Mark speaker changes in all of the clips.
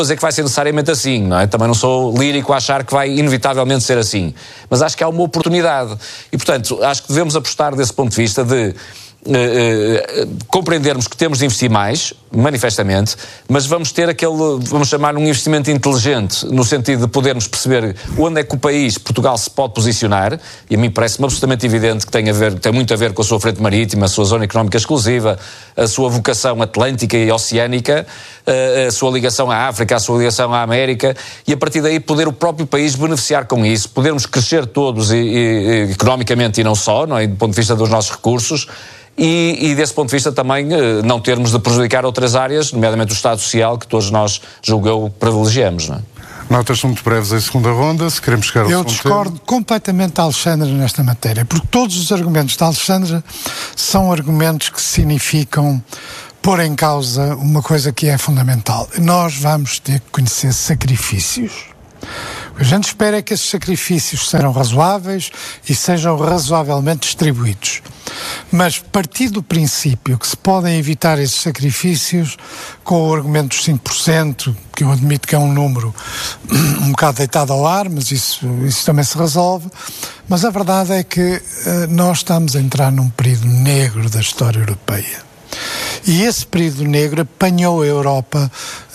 Speaker 1: dizer que vai ser necessariamente assim, não é? Também não sou lírico a achar que vai inevitavelmente ser assim. Mas acho que há uma oportunidade. E, portanto, acho que devemos apostar desse ponto de vista de compreendermos que temos de investir mais, manifestamente, mas vamos ter vamos chamar um investimento inteligente, no sentido de podermos perceber onde é que o país, Portugal, se pode posicionar, e a mim parece-me absolutamente evidente que tem muito a ver com a sua frente marítima, a sua zona económica exclusiva, a sua vocação atlântica e oceânica, a sua ligação à África, a sua ligação à América, e a partir daí poder o próprio país beneficiar com isso, podermos crescer todos economicamente e não só, não é? Do ponto de vista dos nossos recursos, e desse ponto de vista também não termos de prejudicar outras áreas, nomeadamente o Estado Social, que todos nós, julgo eu, privilegiamos, não é?
Speaker 2: Notas muito breves em segunda ronda, se queremos chegar ao
Speaker 3: Eu discordo completamente de Alexandre nesta matéria, porque todos os argumentos de Alexandre são argumentos que significam pôr em causa uma coisa que é fundamental. Nós vamos ter que conhecer sacrifícios. O que a gente espera é que esses sacrifícios sejam razoáveis e sejam razoavelmente distribuídos. Mas partir do princípio que se podem evitar esses sacrifícios com o argumento dos 5%, que eu admito que é um número um bocado deitado ao ar, mas isso também se resolve. Mas a verdade é que nós estamos a entrar num período negro da história europeia. E esse período negro apanhou a Europa.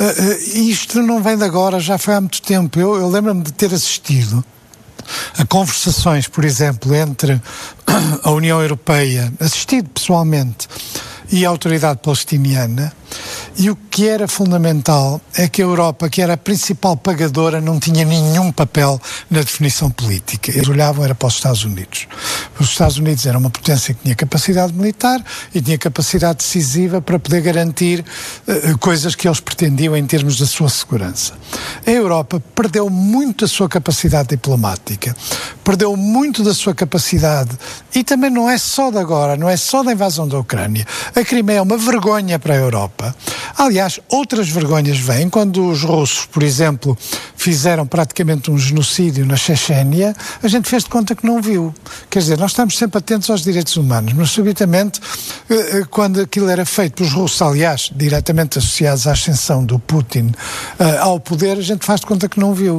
Speaker 3: Isto não vem de agora, já foi há muito tempo. Eu lembro-me de ter assistido a conversações, por exemplo, entre a União Europeia, assistido pessoalmente, e a autoridade palestiniana, e o que era fundamental é que a Europa, que era a principal pagadora, não tinha nenhum papel na definição política. Eles olhavam, era para os Estados Unidos. Os Estados Unidos eram uma potência que tinha capacidade militar e tinha capacidade decisiva para poder garantir coisas que eles pretendiam em termos da sua segurança. A Europa perdeu muito da sua capacidade diplomática, perdeu muito da sua capacidade, e também não é só de agora, não é só da invasão da Ucrânia. A Crimeia é uma vergonha para a Europa. Aliás, outras vergonhas vêm quando os russos, por exemplo, fizeram praticamente um genocídio na Chechênia. A gente fez de conta que não viu. Quer dizer, nós estamos sempre atentos aos direitos humanos, mas subitamente, quando aquilo era feito pelos russos, aliás, diretamente associados à ascensão do Putin ao poder, a gente faz de conta que não viu.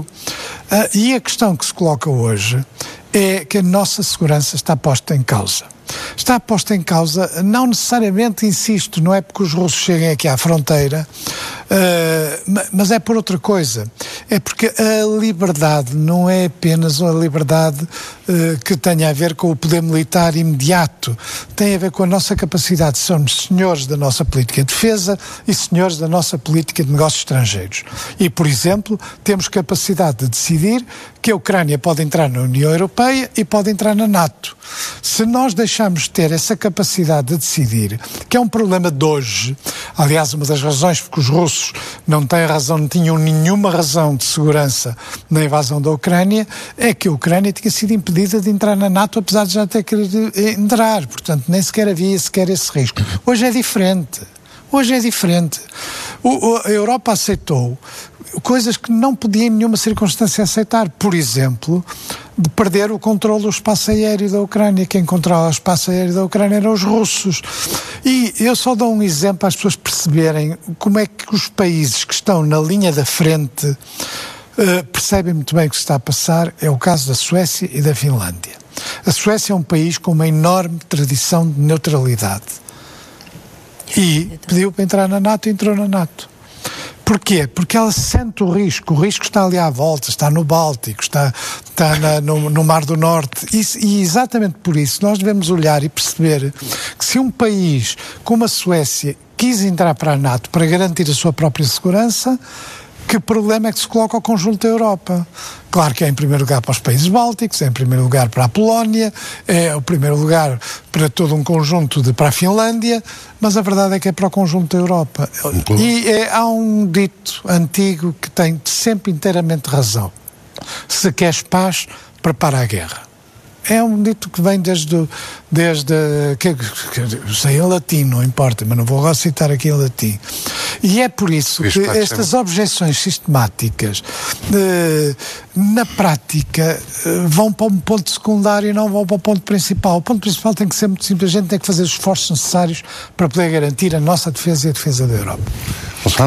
Speaker 3: E a questão que se coloca hoje é que a nossa segurança está posta em causa. Está posta em causa, não necessariamente, insisto, não é porque os russos cheguem aqui à fronteira, mas é por outra coisa. É porque a liberdade não é apenas uma liberdade que tenha a ver com o poder militar imediato. Tem a ver com a nossa capacidade de sermos senhores da nossa política de defesa e senhores da nossa política de negócios estrangeiros. E, por exemplo, temos capacidade de decidir que a Ucrânia pode entrar na União Europeia e pode entrar na NATO. Se nós deixarmos de ter essa capacidade de decidir, que é um problema de hoje, aliás, uma das razões porque os russos não tinham nenhuma razão de segurança na invasão da Ucrânia, é que a Ucrânia tinha sido impedida de entrar na NATO, apesar de já ter querido entrar. Portanto, nem sequer havia esse risco. Hoje é diferente. A Europa aceitou coisas que não podia em nenhuma circunstância aceitar. Por exemplo, de perder o controle do espaço aéreo da Ucrânia. Quem controla o espaço aéreo da Ucrânia eram os russos. E eu só dou um exemplo para as pessoas perceberem como é que os países que estão na linha da frente percebem muito bem o que se está a passar. É o caso da Suécia e da Finlândia. A Suécia é um país com uma enorme tradição de neutralidade. E pediu para entrar na NATO e entrou na NATO. Porquê? Porque ela sente o risco está ali à volta, está no Báltico, está no Mar do Norte, e exatamente por isso nós devemos olhar e perceber que se um país como a Suécia quis entrar para a NATO para garantir a sua própria segurança, que problema é que se coloca ao conjunto da Europa? Claro que é em primeiro lugar para os países bálticos, é em primeiro lugar para a Polónia, é o primeiro lugar para todo um conjunto para a Finlândia, mas a verdade é que é para o conjunto da Europa. E há um dito antigo que tem sempre inteiramente razão. Se queres paz, prepara a guerra. É um dito que vem desde que sei em latim, não importa, mas não vou agora citar aqui em latim. E é por isso que estas objeções sistemáticas, na prática, vão para um ponto secundário e não vão para o ponto principal. O ponto principal tem que ser muito simples, a gente tem que fazer os esforços necessários para poder garantir a nossa defesa e a defesa da Europa.
Speaker 2: Alexandra?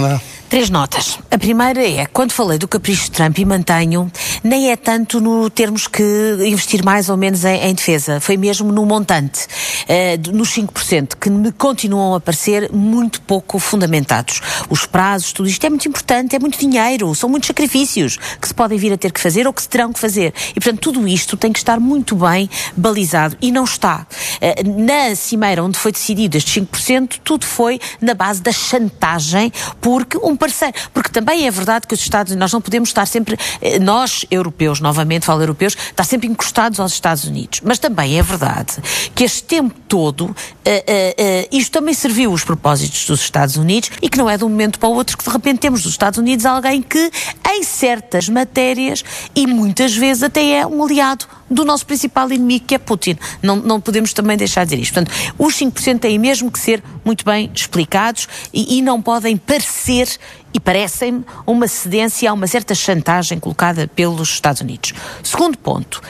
Speaker 4: 3 notas. A primeira é, quando falei do capricho de Trump, e mantenho, nem é tanto no termos que investir mais ou menos em defesa, foi mesmo no montante, nos 5%, que me continuam a parecer muito pouco fundamentados. Os prazos, tudo isto é muito importante, é muito dinheiro, são muitos sacrifícios que se podem vir a ter que fazer ou que se terão que fazer. E, portanto, tudo isto tem que estar muito bem balizado, e não está. Na cimeira onde foi decidido estes 5%, tudo foi na base da chantagem, porque porque também é verdade que os Estados Unidos, nós não podemos estar sempre, nós europeus, novamente falo europeus, estar sempre encostados aos Estados Unidos, mas também é verdade que este tempo todo isto também serviu os propósitos dos Estados Unidos, e que não é de um momento para o outro que de repente temos dos Estados Unidos alguém que em certas matérias, e muitas vezes até é um aliado do nosso principal inimigo, que é Putin. Não podemos também deixar de dizer isto. Portanto, os 5% têm mesmo que ser muito bem explicados e não podem parecer, e parecem-me, uma cedência a uma certa chantagem colocada pelos Estados Unidos. Segundo ponto,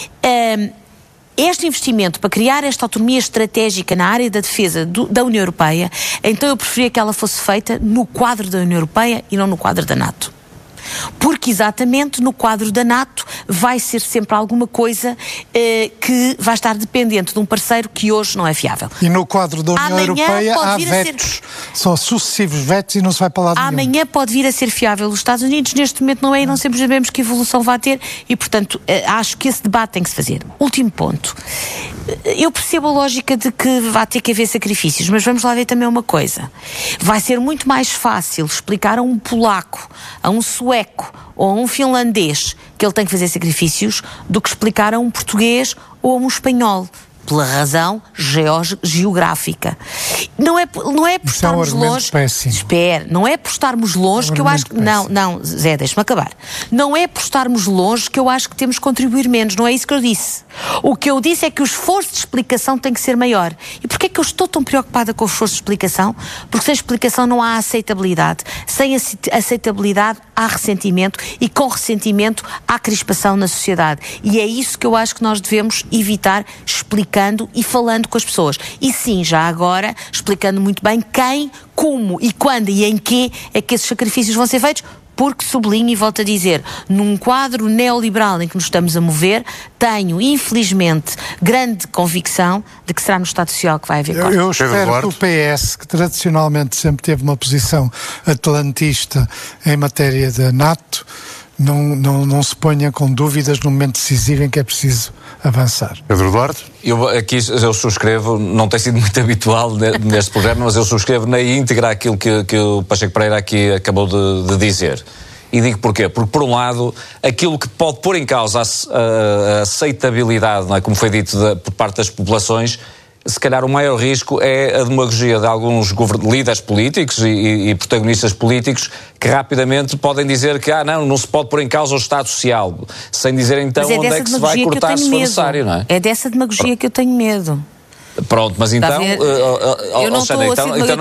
Speaker 4: este investimento para criar esta autonomia estratégica na área da defesa da União Europeia, então eu preferia que ela fosse feita no quadro da União Europeia e não no quadro da NATO. Porque exatamente no quadro da NATO vai ser sempre alguma coisa que vai estar dependente de um parceiro que hoje não é fiável.
Speaker 3: E no quadro da União Europeia há vetos, são sucessivos vetos e não se vai para lá de nenhum.
Speaker 4: Amanhã pode vir a ser fiável. Os Estados Unidos neste momento não é, e não sempre sabemos que evolução vai ter, e portanto acho que esse debate tem que se fazer. Último ponto. Eu percebo a lógica de que vai ter que haver sacrifícios, mas vamos lá ver também uma coisa. Vai ser muito mais fácil explicar a um polaco, a um sueco ou a um finlandês que ele tem que fazer sacrifícios do que explicar a um português ou a um espanhol, pela razão geográfica. Não é por estarmos longe. Espera, não é por estarmos longe que eu acho que. Não, Zé, deixa-me acabar. Não é por estarmos longe que eu acho que temos que contribuir menos. Não é isso que eu disse. O que eu disse é que o esforço de explicação tem que ser maior. E porquê é que eu estou tão preocupada com o esforço de explicação? Porque sem explicação não há aceitabilidade. Sem aceitabilidade há ressentimento, e com ressentimento há crispação na sociedade. E é isso que eu acho que nós devemos evitar, explicando e falando com as pessoas. E sim, já agora, explicando muito bem quem, como e quando e em que é que esses sacrifícios vão ser feitos, porque, sublinho e volto a dizer, num quadro neoliberal em que nos estamos a mover, tenho, infelizmente, grande convicção de que será no Estado Social que vai haver cortes.
Speaker 3: Eu espero que o PS, que tradicionalmente sempre teve uma posição atlantista em matéria da NATO, não se ponha com dúvidas no momento decisivo em que é preciso avançar.
Speaker 2: Pedro Duarte?
Speaker 1: Eu subscrevo, não tem sido muito habitual neste programa, mas eu subscrevo na íntegra aquilo que o Pacheco Pereira aqui acabou de dizer. E digo porquê? Porque, por um lado, aquilo que pode pôr em causa a aceitabilidade, não é, como foi dito por parte das populações, se calhar o maior risco é a demagogia de alguns líderes políticos e protagonistas políticos que rapidamente podem dizer que não se pode pôr em causa o Estado Social, sem dizer então onde é que se vai cortar se for necessário, não é?
Speaker 4: É dessa demagogia que eu tenho medo.
Speaker 1: Pronto, mas então...
Speaker 4: eu não estou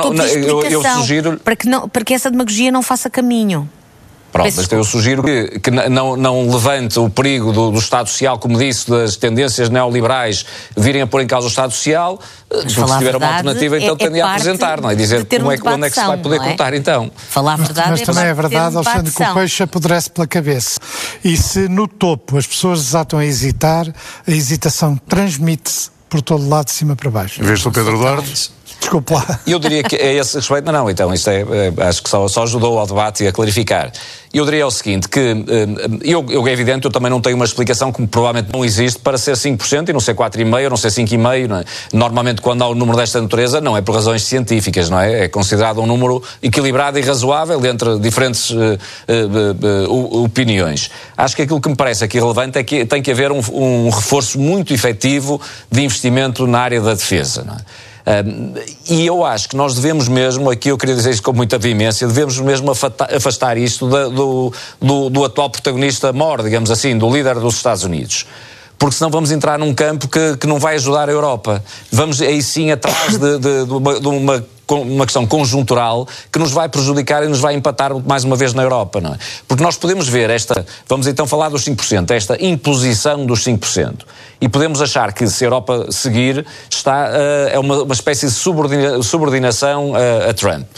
Speaker 4: eu sugiro... para que essa demagogia não faça caminho.
Speaker 1: Pronto, mas eu sugiro que não levante o perigo do Estado Social, como disse, das tendências neoliberais virem a pôr em causa o Estado Social, porque se tiver uma alternativa, então tende a apresentar, não é? Dizer onde é que se vai poder cortar, então.
Speaker 4: Falar a verdade
Speaker 3: mas também é verdade, Alexandre, que o peixe apodrece pela cabeça. E se no topo as pessoas desatam a hesitar, a hesitação transmite-se por todo lado, de cima para baixo.
Speaker 2: Vês o Pedro Duarte?
Speaker 3: Desculpa lá.
Speaker 1: Eu diria que a esse respeito, então isto acho que só ajudou ao debate e a clarificar. Eu diria o seguinte, que é evidente, eu também não tenho uma explicação que provavelmente não existe para ser 5% e não ser 4,5%, não ser 5,5%, não é? Normalmente quando há um número desta natureza não é por razões científicas, não é? É considerado um número equilibrado e razoável entre diferentes opiniões. Acho que aquilo que me parece aqui relevante é que tem que haver um reforço muito efetivo de investimento na área da defesa, não é? E eu acho que nós devemos mesmo, aqui eu queria dizer isto com muita veemência, devemos mesmo afastar isto do atual protagonista maior, digamos assim, do líder dos Estados Unidos. Porque senão vamos entrar num campo que não vai ajudar a Europa. Vamos aí sim atrás de uma questão conjuntural que nos vai prejudicar e nos vai empatar mais uma vez na Europa, não é? Porque nós podemos ver vamos então falar dos 5%, esta imposição dos 5%. E podemos achar que se a Europa seguir, é uma espécie de subordinação a Trump.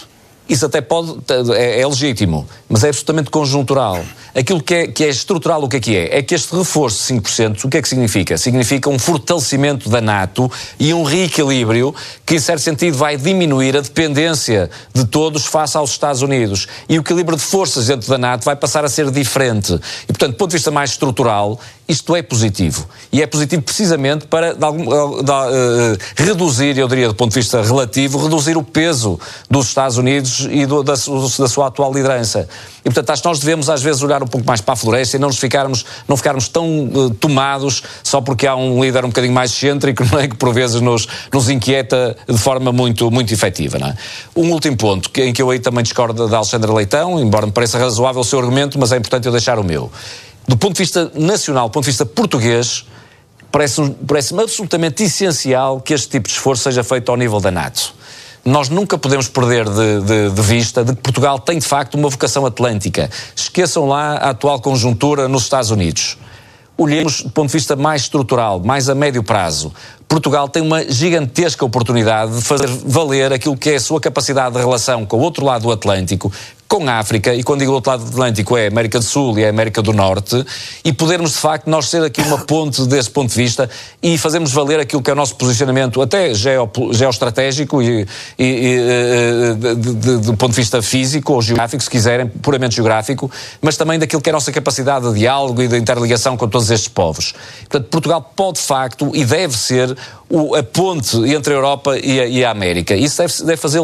Speaker 1: Isso até é legítimo, mas é absolutamente conjuntural. Aquilo que é estrutural, o que é? É que este reforço de 5%, o que é que significa? Significa um fortalecimento da NATO e um reequilíbrio que, em certo sentido, vai diminuir a dependência de todos face aos Estados Unidos. E o equilíbrio de forças dentro da NATO vai passar a ser diferente. E, portanto, do ponto de vista mais estrutural, isto é positivo. E é positivo precisamente para reduzir, eu diria, do ponto de vista relativo, reduzir o peso dos Estados Unidos e da sua atual liderança. E, portanto, acho que nós devemos, às vezes, olhar um pouco mais para a floresta e não ficarmos tão tomados só porque há um líder um bocadinho mais excêntrico, não é? Que por vezes nos inquieta de forma muito, muito efetiva, não é? Um último ponto, em que eu aí também discordo da Alexandra Leitão, embora me pareça razoável o seu argumento, mas é importante eu deixar o meu. Do ponto de vista nacional, do ponto de vista português, parece-me absolutamente essencial que este tipo de esforço seja feito ao nível da NATO. Nós nunca podemos perder de vista de que Portugal tem, de facto, uma vocação atlântica. Esqueçam lá a atual conjuntura nos Estados Unidos. Olhemos do ponto de vista mais estrutural, mais a médio prazo. Portugal tem uma gigantesca oportunidade de fazer valer aquilo que é a sua capacidade de relação com o outro lado do Atlântico, com a África, e quando digo o outro lado do Atlântico é a América do Sul e a América do Norte, e podermos, de facto, nós ser aqui uma ponte desse ponto de vista e fazermos valer aquilo que é o nosso posicionamento, até geoestratégico e do ponto de vista físico ou geográfico, se quiserem, puramente geográfico, mas também daquilo que é a nossa capacidade de diálogo e de interligação com todos estes povos. Portanto, Portugal pode, de facto, e deve ser a ponte entre a Europa e a América. Isso deve fazê-lo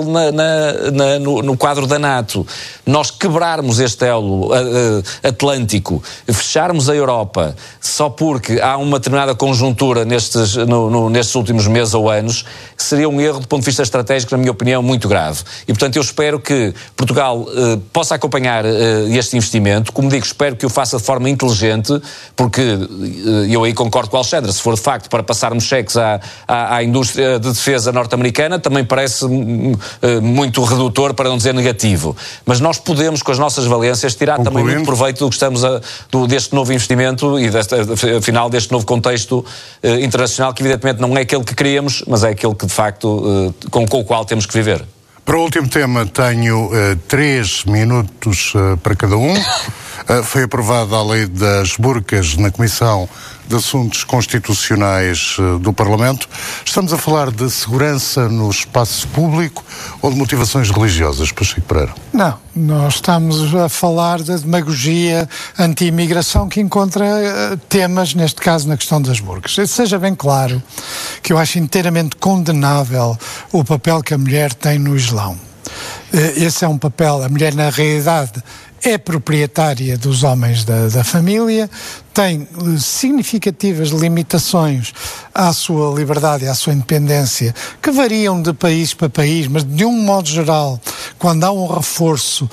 Speaker 1: no quadro da NATO. Nós quebrarmos este elo atlântico, fecharmos a Europa só porque há uma determinada conjuntura nestes últimos meses ou anos, seria um erro do ponto de vista estratégico, na minha opinião, muito grave. E, portanto, eu espero que Portugal possa acompanhar este investimento. Como digo, espero que o faça de forma inteligente, porque eu aí concordo com a Alexandra, se for de facto para passarmos cheques à indústria de defesa norte-americana, também parece muito redutor, para não dizer negativo. Mas nós podemos, com as nossas valências, tirar também muito proveito do que estamos deste novo investimento e, afinal, deste novo contexto internacional, que evidentemente não é aquele que queríamos, mas é aquele que, de facto, com o qual temos que viver.
Speaker 2: Para o último tema, tenho 3 minutos para cada um. Foi aprovada a lei das burcas na Comissão de Assuntos Constitucionais do Parlamento. Estamos a falar de segurança no espaço público ou de motivações religiosas, Pacheco Pereira?
Speaker 3: Não, nós estamos a falar da demagogia anti-imigração que encontra temas, neste caso, na questão das burcas. Seja bem claro que eu acho inteiramente condenável o papel que a mulher tem no Islão. Esse é um papel, a mulher na realidade é proprietária dos homens da família, tem significativas limitações à sua liberdade e à sua independência, que variam de país para país, mas de um modo geral, quando há um reforço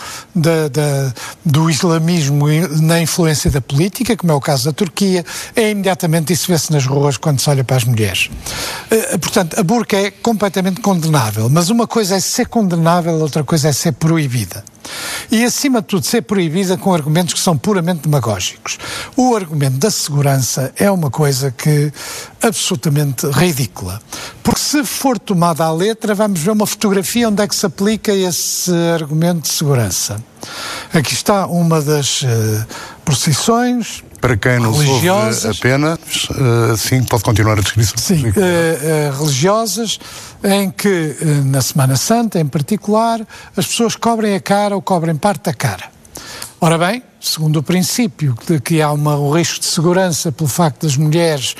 Speaker 3: do islamismo na influência da política, como é o caso da Turquia, imediatamente isso vê-se nas ruas quando se olha para as mulheres. Portanto, a burca é completamente condenável, mas uma coisa é ser condenável, outra coisa é ser proibida. E, acima de tudo, ser proibida com argumentos que são puramente demagógicos. O argumento da segurança é uma coisa que absolutamente ridícula. Porque se for tomada à letra, vamos ver uma fotografia onde é que se aplica esse argumento de segurança. Aqui está uma das procissões
Speaker 2: para quem não soube apenas, sim, pode continuar a descrição.
Speaker 3: Sim, religiosas, em que, na Semana Santa, em particular, as pessoas cobrem a cara ou cobrem parte da cara. Ora bem, segundo o princípio de que há um risco de segurança pelo facto das mulheres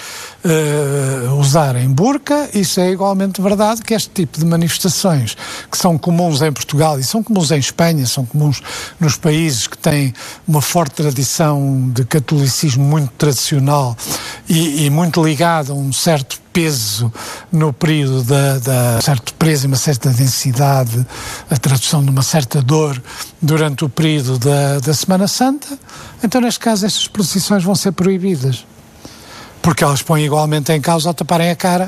Speaker 3: usarem burca, isso é igualmente verdade que este tipo de manifestações que são comuns em Portugal e são comuns em Espanha, são comuns nos países que têm uma forte tradição de catolicismo muito tradicional e muito ligado a um certo peso no período certo peso e uma certa densidade, a tradução de uma certa dor durante o período da Semana Santa, então neste caso estas procissões vão ser proibidas. Porque elas põem igualmente em causa ao taparem a cara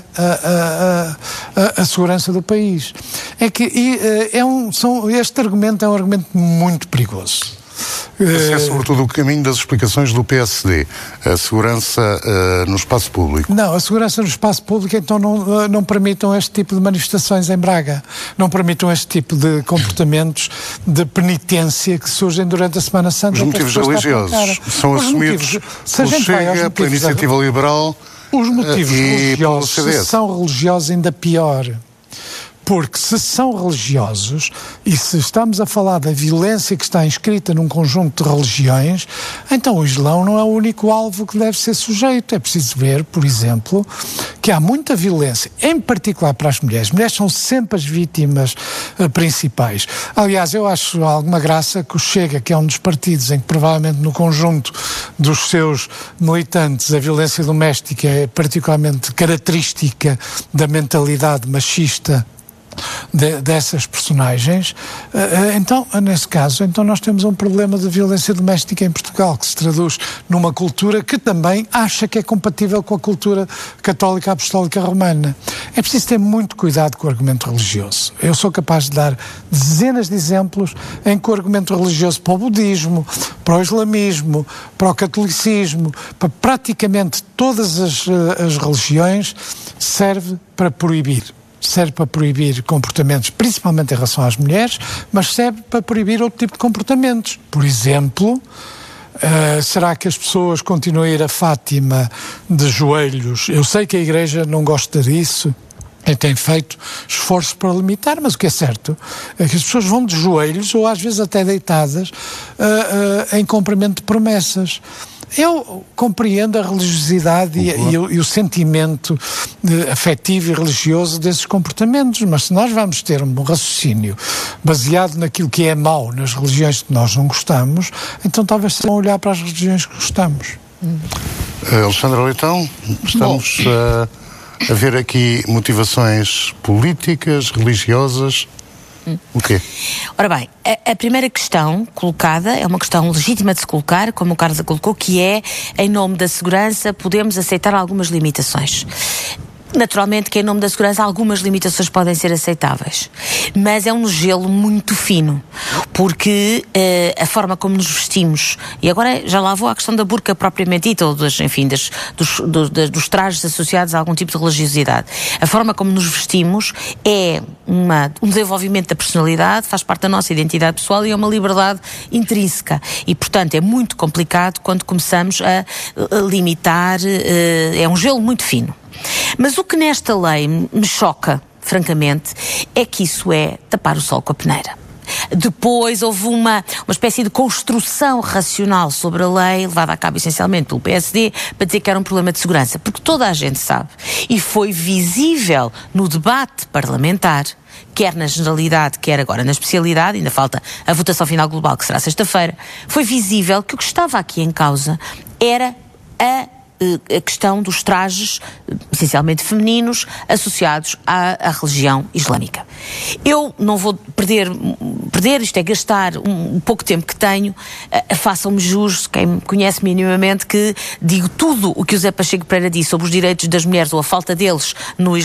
Speaker 3: a segurança do país. É que este argumento é um argumento muito perigoso.
Speaker 2: Esse é sobretudo o caminho das explicações do PSD, a segurança no espaço público.
Speaker 3: Não, a segurança no espaço público então não permitam este tipo de manifestações em Braga, não permitam este tipo de comportamentos de penitência que surgem durante a Semana Santa.
Speaker 2: Os motivos religiosos são assumidos pelo Chega, pela Iniciativa Liberal.
Speaker 3: Os motivos religiosos, se são religiosos, ainda pior. Porque se são religiosos, e se estamos a falar da violência que está inscrita num conjunto de religiões, então o Islão não é o único alvo que deve ser sujeito. É preciso ver, por exemplo, que há muita violência, em particular para as mulheres. As mulheres são sempre as vítimas principais. Aliás, eu acho alguma graça que o Chega, que é um dos partidos em que provavelmente no conjunto dos seus militantes a violência doméstica é particularmente característica da mentalidade machista dessas personagens, então, nesse caso, então nós temos um problema de violência doméstica em Portugal, que se traduz numa cultura que também acha que é compatível com a cultura católica apostólica romana. É preciso ter muito cuidado com o argumento religioso. Eu sou capaz de dar dezenas de exemplos em que o argumento religioso para o budismo, para o islamismo, para o catolicismo, para praticamente todas as religiões, serve para proibir comportamentos, principalmente em relação às mulheres, mas serve para proibir outro tipo de comportamentos. Por exemplo, será que as pessoas continuam a ir a Fátima de joelhos? Eu sei que a Igreja não gosta disso e tem feito esforços para limitar, mas o que é certo é que as pessoas vão de joelhos ou às vezes até deitadas em cumprimento de promessas. Eu compreendo a religiosidade e o sentimento afetivo e religioso desses comportamentos, mas se nós vamos ter um raciocínio baseado naquilo que é mau nas religiões que nós não gostamos, então talvez se não olhar para as religiões que gostamos.
Speaker 2: Alexandra Leitão, estamos a ver aqui motivações políticas, religiosas. O quê?
Speaker 4: Ora bem, a primeira questão colocada é uma questão legítima de se colocar, como o Carlos a colocou, que é, em nome da segurança, podemos aceitar algumas limitações. Naturalmente que em nome da segurança algumas limitações podem ser aceitáveis, mas é um gelo muito fino, porque a forma como nos vestimos, e agora já lá vou à questão da burca propriamente dita, ou dos trajes associados a algum tipo de religiosidade, a forma como nos vestimos é um desenvolvimento da personalidade, faz parte da nossa identidade pessoal e é uma liberdade intrínseca, e portanto é muito complicado quando começamos a limitar, é um gelo muito fino. Mas o que nesta lei me choca, francamente, é que isso é tapar o sol com a peneira. Depois houve uma espécie de construção racional sobre a lei, levada a cabo essencialmente pelo PSD, para dizer que era um problema de segurança, porque toda a gente sabe, e foi visível no debate parlamentar, quer na generalidade, quer agora na especialidade, ainda falta a votação final global, que será sexta-feira, foi visível que o que estava aqui em causa era a questão dos trajes, essencialmente femininos, associados à religião islâmica. Eu não vou perder, isto é gastar um pouco tempo que tenho, façam-me jus, quem me conhece minimamente, que digo tudo o que o Zé Pacheco Pereira disse sobre os direitos das mulheres ou a falta deles no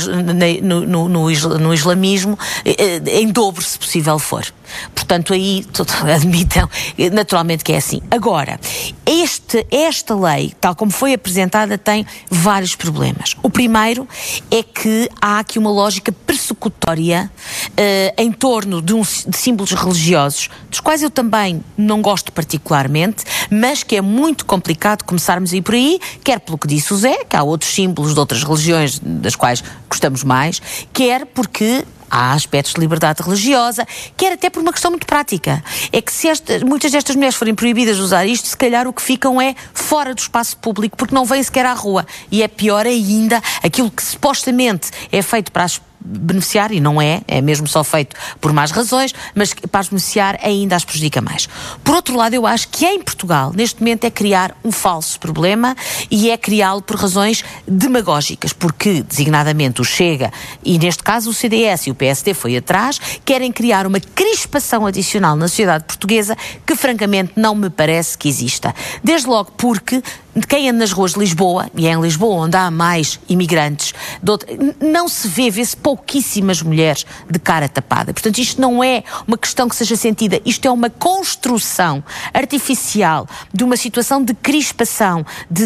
Speaker 4: islamismo, em dobro, se possível for. Portanto, aí admitam naturalmente que é assim. Agora, esta lei, tal como foi apresentada, tem vários problemas. O primeiro é que há aqui uma lógica persecutória em torno de símbolos religiosos, dos quais eu também não gosto particularmente, mas que é muito complicado começarmos a ir por aí, quer pelo que disse o Zé, que há outros símbolos de outras religiões das quais gostamos mais, quer porque há aspectos de liberdade religiosa, quer até por uma questão muito prática. É que se muitas destas mulheres forem proibidas de usar isto, se calhar o que ficam é fora do espaço público, porque não vêm sequer à rua. E é pior ainda, aquilo que supostamente é feito para as beneficiar, e não é mesmo só feito por más razões, mas para as beneficiar ainda as prejudica mais. Por outro lado, eu acho que em Portugal, neste momento, é criar um falso problema e é criá-lo por razões demagógicas, porque, designadamente, o Chega e, neste caso, o CDS e o PSD foi atrás, querem criar uma crispação adicional na sociedade portuguesa que, francamente, não me parece que exista. Desde logo porque quem anda nas ruas de Lisboa, e é em Lisboa onde há mais imigrantes, não se vê-se pouquíssimas mulheres de cara tapada. Portanto, isto não é uma questão que seja sentida, isto é uma construção artificial de uma situação de crispação,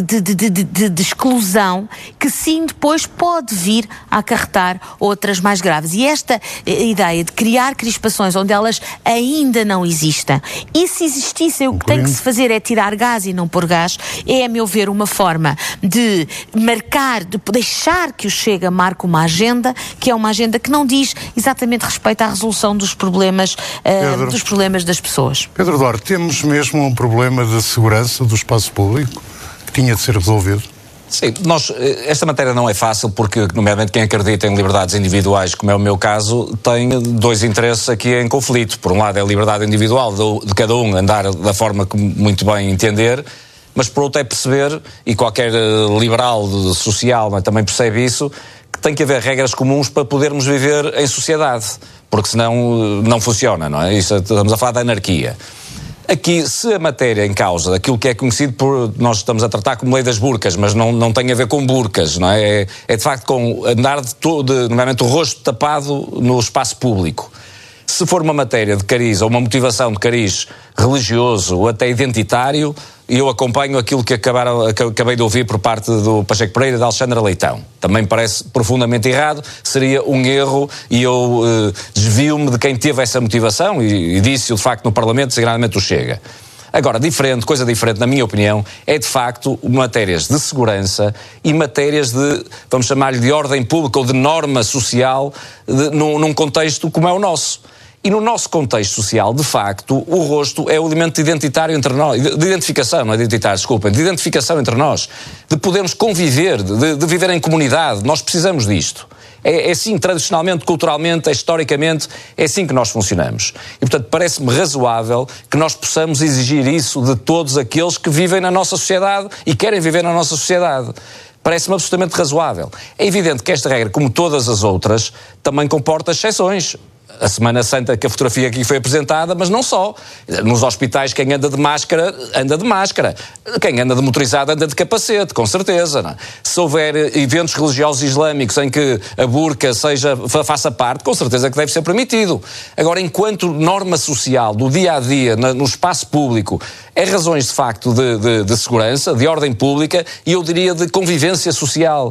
Speaker 4: de exclusão, que sim depois pode vir a acarretar outras mais graves. E esta ideia de criar crispações onde elas ainda não existem, e se existissem, o que tem que se fazer é tirar gás e não pôr gás, é, a meu ver, uma forma de marcar, de deixar que o Chega marque uma agenda, que é uma agenda que não diz exatamente respeito à resolução dos problemas, das pessoas.
Speaker 2: Pedro Duarte, temos mesmo um problema de segurança do espaço público que tinha de ser resolvido?
Speaker 1: Sim, esta matéria não é fácil porque, nomeadamente, quem acredita em liberdades individuais, como é o meu caso, tem dois interesses aqui em conflito. Por um lado é a liberdade individual de cada um andar da forma que muito bem entender, mas por outro é perceber, e qualquer liberal social também percebe isso, que tem que haver regras comuns para podermos viver em sociedade, porque senão não funciona, não é? Isso, estamos a falar da anarquia. Aqui, se a matéria em causa, daquilo que é conhecido por, nós estamos a tratar como lei das burcas, mas não tem a ver com burcas, não é? É de facto com andar nomeadamente o rosto tapado no espaço público. Se for uma matéria de cariz ou uma motivação de cariz religioso ou até identitário, eu acompanho aquilo que acabei de ouvir por parte do Pacheco Pereira e da Alexandra Leitão. Também me parece profundamente errado, seria um erro e eu desvio-me de quem teve essa motivação e disse-o de facto no Parlamento, seguramente o Chega. Agora, coisa diferente, na minha opinião, é de facto matérias de segurança e matérias de, vamos chamar-lhe de ordem pública ou de norma social num contexto como é o nosso. E no nosso contexto social, de facto, o rosto é o elemento identitário entre nós, de identificação, não é identitário, desculpem, de identificação entre nós, de podermos conviver, de viver em comunidade. Nós precisamos disto. É assim, tradicionalmente, culturalmente, historicamente, é assim que nós funcionamos. E, portanto, parece-me razoável que nós possamos exigir isso de todos aqueles que vivem na nossa sociedade e querem viver na nossa sociedade. Parece-me absolutamente razoável. É evidente que esta regra, como todas as outras, também comporta exceções. A Semana Santa, que a fotografia aqui foi apresentada, mas não só. Nos hospitais, quem anda de máscara, anda de máscara. Quem anda de motorizado, anda de capacete, com certeza. Não é? Se houver eventos religiosos islâmicos em que a burca faça parte, com certeza que deve ser permitido. Agora, enquanto norma social do dia-a-dia, no espaço público, é razões de facto de segurança, de ordem pública e eu diria de convivência social.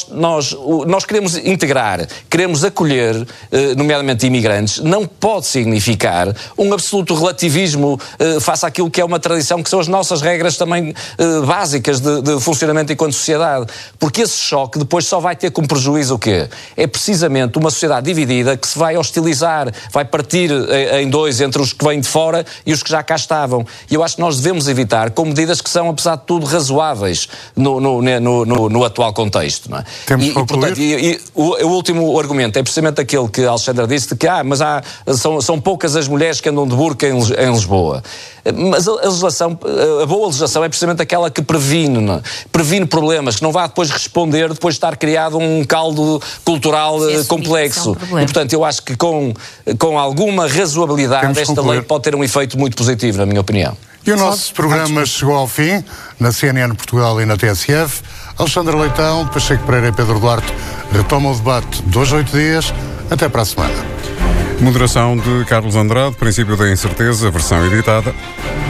Speaker 1: Nós queremos integrar, queremos acolher, nomeadamente imigrantes, não pode significar um absoluto relativismo face àquilo que é uma tradição, que são as nossas regras também básicas de funcionamento enquanto sociedade. Porque esse choque depois só vai ter como prejuízo o quê? É precisamente uma sociedade dividida que se vai hostilizar, vai partir em dois entre os que vêm de fora e os que já cá estavam. E eu acho que nós devemos evitar com medidas que são, apesar de tudo, razoáveis no atual contexto. Não é? O último argumento é precisamente aquele que a Alexandra disse, de que mas são poucas as mulheres que andam de burca em Lisboa. Mas a boa legislação é precisamente aquela que previne problemas, que não vá depois responder, depois de estar criado um caldo cultural complexo. E, portanto, eu acho que com alguma razoabilidade esta lei pode ter um efeito muito positivo, na minha opinião.
Speaker 2: E o nosso programa chegou ao fim, na CNN Portugal e na TSF. Alexandra Leitão, Pacheco Pereira e Pedro Duarte retomam o debate 2 a 8 dias. Até para a semana.
Speaker 5: Moderação de Carlos Andrade, Princípio da Incerteza, versão editada.